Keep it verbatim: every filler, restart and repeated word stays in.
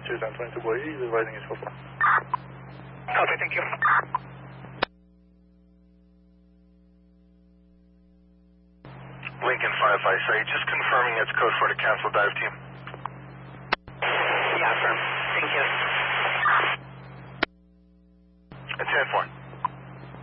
San Antonio to Boise, advising is four four. Copy, thank you. Lincoln five five, sorry, just confirming it's code four to cancel dive team. Yeah, firm. Thank you. ten four.